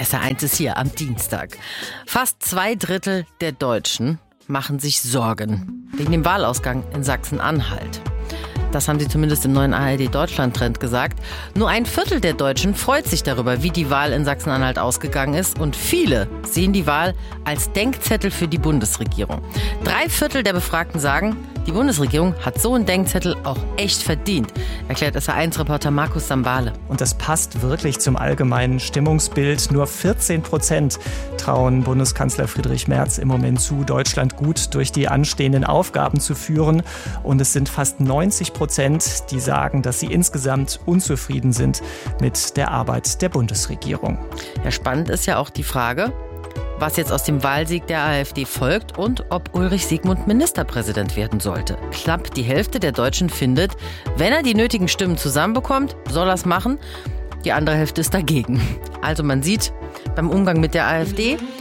SR1 ist hier am Dienstag. Fast 2/3 der Deutschen machen sich Sorgen wegen dem Wahlausgang in Sachsen-Anhalt. Das haben sie zumindest im neuen ARD-Deutschland-Trend gesagt. Nur 1/4 der Deutschen freut sich darüber, wie die Wahl in Sachsen-Anhalt ausgegangen ist. Und viele sehen die Wahl als Denkzettel für die Bundesregierung. 3/4 der Befragten sagen, die Bundesregierung hat so einen Denkzettel auch echt verdient, erklärt SR1-Reporter Markus Sambale. Und das passt wirklich zum allgemeinen Stimmungsbild. Nur 14% trauen Bundeskanzler Friedrich Merz im Moment zu, Deutschland gut durch die anstehenden Aufgaben zu führen. Und es sind fast 90%, die sagen, dass sie insgesamt unzufrieden sind mit der Arbeit der Bundesregierung. Ja, spannend ist ja auch die Frage, was jetzt aus dem Wahlsieg der AfD folgt und ob Ulrich Siegmund Ministerpräsident werden sollte. Knapp die Hälfte der Deutschen findet, wenn er die nötigen Stimmen zusammenbekommt, soll er es machen. Die andere Hälfte ist dagegen. Also man sieht beim Umgang mit der AfD,